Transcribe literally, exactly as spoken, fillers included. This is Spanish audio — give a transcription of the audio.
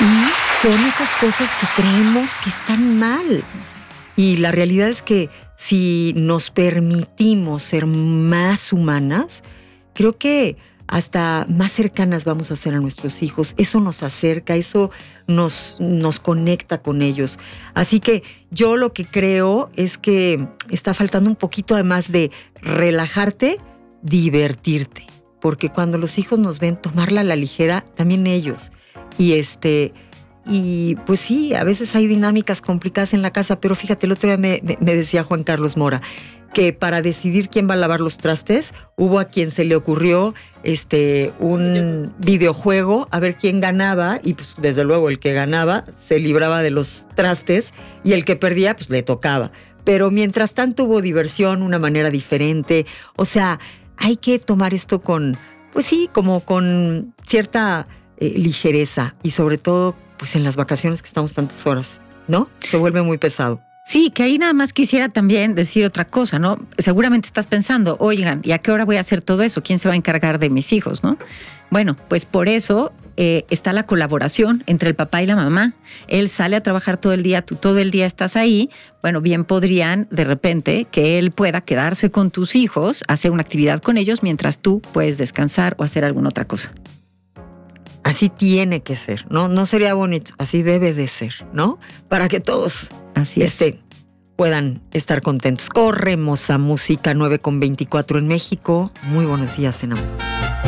Y son esas cosas que creemos que están mal. Y la realidad es que si nos permitimos ser más humanas, creo que hasta más cercanas vamos a ser a nuestros hijos. Eso nos acerca, eso nos, nos conecta con ellos. Así que yo lo que creo es que está faltando un poquito, además de relajarte, divertirte. Porque cuando los hijos nos ven tomarla a la ligera, también ellos. Y este... Y pues sí, a veces hay dinámicas complicadas en la casa, pero fíjate, el otro día me, me decía Juan Carlos Mora que para decidir quién va a lavar los trastes, hubo a quien se le ocurrió este un videojuego a ver quién ganaba, y pues desde luego el que ganaba se libraba de los trastes y el que perdía pues le tocaba. Pero mientras tanto hubo diversión, una manera diferente. O sea, hay que tomar esto con, pues sí, como con cierta eh, ligereza, y sobre todo pues en las vacaciones que estamos tantas horas, ¿no? Se vuelve muy pesado. Sí, que ahí nada más quisiera también decir otra cosa, ¿no? Seguramente estás pensando, oigan, ¿y a qué hora voy a hacer todo eso? ¿Quién se va a encargar de mis hijos, no? Bueno, pues por eso eh, está la colaboración entre el papá y la mamá. Él sale a trabajar todo el día, tú todo el día estás ahí. Bueno, bien podrían de repente que él pueda quedarse con tus hijos, hacer una actividad con ellos mientras tú puedes descansar o hacer alguna otra cosa. Así tiene que ser, ¿no? No sería bonito, así debe de ser, ¿no? Para que todos así este, es. puedan estar contentos. Corremos a música nueve con veinticuatro en México. Muy buenos días, en amor.